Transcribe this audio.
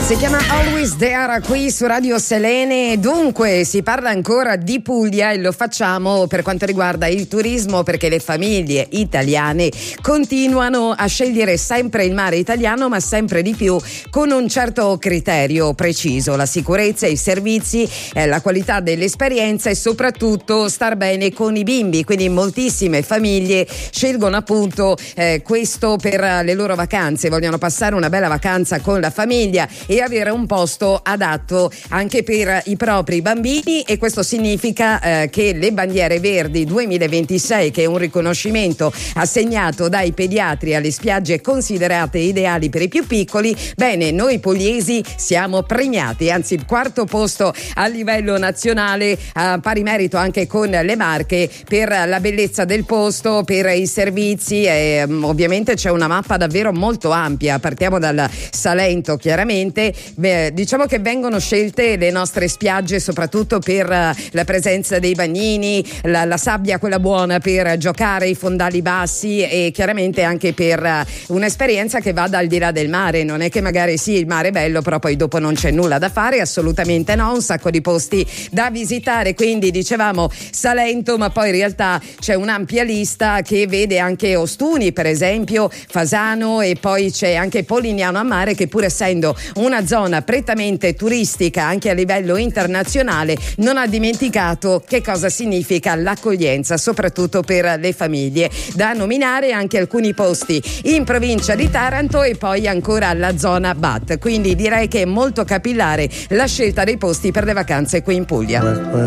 Si chiama Always There qui su Radio Selene. Dunque si parla ancora di Puglia e lo facciamo per quanto riguarda il turismo, perché le famiglie italiane continuano a scegliere sempre il mare italiano, ma sempre di più con un certo criterio preciso: la sicurezza, i servizi, la qualità dell'esperienza e soprattutto star bene con i bimbi. Quindi moltissime famiglie scelgono appunto questo per le loro vacanze, vogliono passare una bella vacanza con la famiglia e avere un posto adatto anche per i propri bambini, e questo significa che le bandiere verdi 2026, che è un riconoscimento assegnato dai pediatri alle spiagge considerate ideali per i più piccoli, bene, noi pugliesi siamo premiati, anzi il quarto posto a livello nazionale, a pari merito anche con le Marche, per la bellezza del posto, per i servizi, e ovviamente c'è una mappa davvero molto ampia. Partiamo dal Salento, chiaramente. Diciamo che vengono scelte le nostre spiagge soprattutto per la presenza dei bagnini, la sabbia quella buona per giocare, i fondali bassi, e chiaramente anche per un'esperienza che vada al di là del mare. Non è che magari sì, il mare è bello però poi dopo non c'è nulla da fare, assolutamente no, un sacco di posti da visitare. Quindi dicevamo Salento, ma poi in realtà c'è un'ampia lista che vede anche Ostuni, per esempio, Fasano, e poi c'è anche Polignano a Mare, che pur essendo una zona prettamente turistica anche a livello internazionale non ha dimenticato che cosa significa l'accoglienza, soprattutto per le famiglie. Da nominare anche alcuni posti in provincia di Taranto e poi ancora la zona BAT, quindi direi che è molto capillare la scelta dei posti per le vacanze qui in Puglia.